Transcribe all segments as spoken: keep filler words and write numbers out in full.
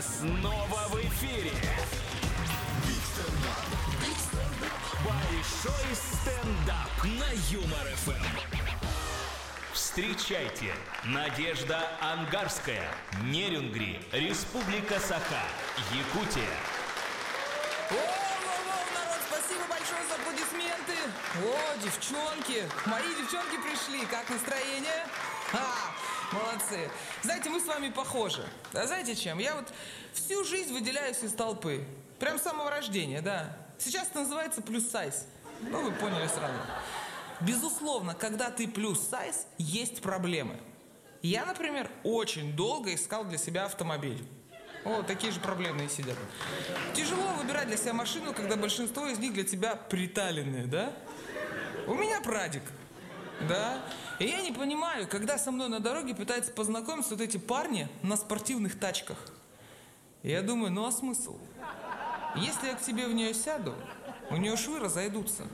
снова в эфире. Большой стендап на Юмор эф эм. Встречайте, Надежда Ангарская, Нерюнгри, Республика Саха, Якутия. О-о-о, народ, спасибо большое за аплодисменты. О, девчонки, мои девчонки пришли, как настроение? А, молодцы. Знаете, мы с вами похожи. А знаете чем? Я вот всю жизнь выделяюсь из толпы. Прям с самого рождения, да. Сейчас это называется плюс-сайз. Ну, вы поняли сразу. Безусловно, когда ты плюс-сайз, есть проблемы. Я, например, очень долго искал для себя автомобиль. О, такие же проблемные сидят. Тяжело выбирать для себя машину, когда большинство из них для тебя приталенные, да? У меня прадик, да? И я не понимаю, когда со мной на дороге пытаются познакомиться вот эти парни на спортивных тачках. И я думаю, ну а смысл? Если я к тебе в нее сяду, у нее швы разойдутся.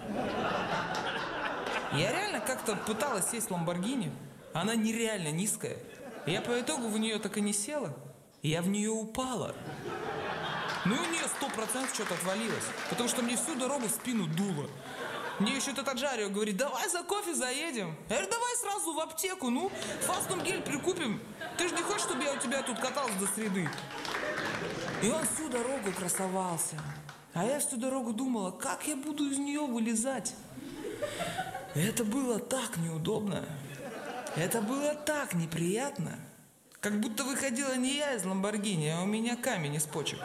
Я реально как-то пыталась сесть в Ламборгини. Она нереально низкая. И я по итогу в нее так и не села. И я в нее упала. Ну и у нее сто процентов что-то отвалилось. Потому что мне всю дорогу в спину дуло. Мне еще этот Аджарио говорит, давай за кофе заедем. Я говорю, давай сразу в аптеку, ну, фастум гель прикупим. Ты же не хочешь, чтобы я у тебя тут каталась до среды? И он всю дорогу красовался. А я всю дорогу думала, как я буду из нее вылезать. Это было так неудобно. Это было так неприятно. Как будто выходила не я из Ламборгини, а у меня камень из почек.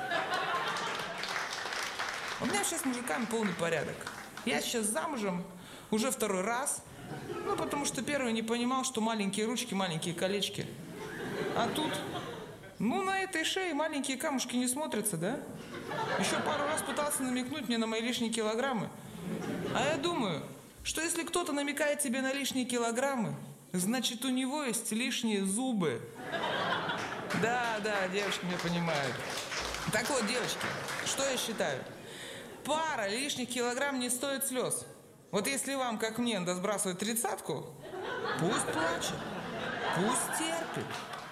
У меня сейчас с мужиками полный порядок. Я сейчас замужем уже второй раз. Ну, потому что первый не понимал, что маленькие ручки, маленькие колечки. А тут, ну, на этой шее маленькие камушки не смотрятся, да? Еще пару раз пытался намекнуть мне на мои лишние килограммы. А я думаю, что если кто-то намекает тебе на лишние килограммы, значит, у него есть лишние зубы. Да, да, девочки меня понимают. Так вот, девочки, что я считаю? Пара лишних килограмм не стоит слез. Вот если вам, как мне, надо сбрасывать тридцатку, пусть плачет, пусть терпит.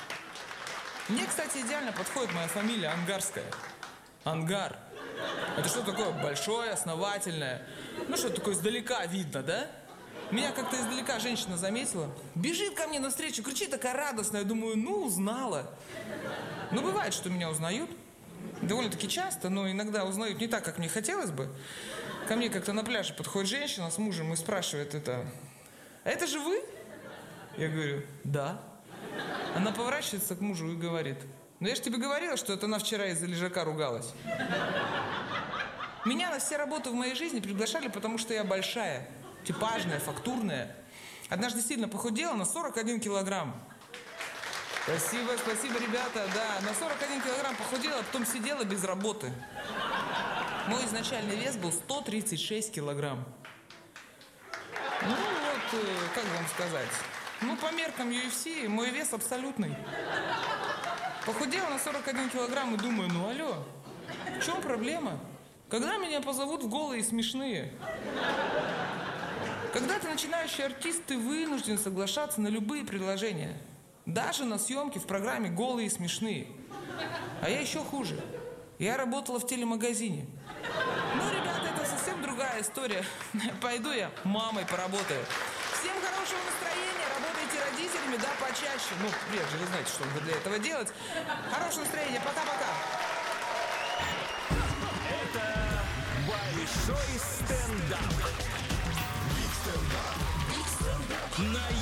Мне, кстати, идеально подходит моя фамилия Ангарская. Ангар. Это что такое? Большое, основательное. Ну, что такое издалека видно, да? Меня как-то издалека женщина заметила. Бежит ко мне навстречу, кричит такая радостная. Думаю, ну, узнала. Ну, бывает, что меня узнают. Довольно-таки часто, но иногда узнают не так, как мне хотелось бы. Ко мне как-то на пляже подходит женщина с мужем и спрашивает это. Это же вы? Я говорю, да. Она поворачивается к мужу и говорит. Ну, я же тебе говорила, что это она вчера из-за лежака ругалась. Меня на все работы в моей жизни приглашали, потому что я большая, типажная, фактурная. Однажды сильно похудела на сорок один килограмм. Спасибо, спасибо, ребята. Да, на сорок один килограмм похудела, а потом сидела без работы. Мой изначальный вес был сто тридцать шесть килограмм. Ну вот, как вам сказать. Ну, по меркам ю эф си мой вес абсолютный. Похудела на сорок один килограмм и думаю, ну алло, в чем проблема? Когда меня позовут в голые и смешные? Когда ты начинающий артист, ты вынужден соглашаться на любые предложения. Даже на съемки в программе «Голые и смешные». А я еще хуже. Я работала в телемагазине. Ну, ребята, это совсем другая история. Пойду я мамой поработаю. Всем хорошего настроения, работайте родителями, да, почаще. Ну, прежде вы знаете, что надо для этого делать. Хорошего настроения, пока-пока. Это большой стендап. На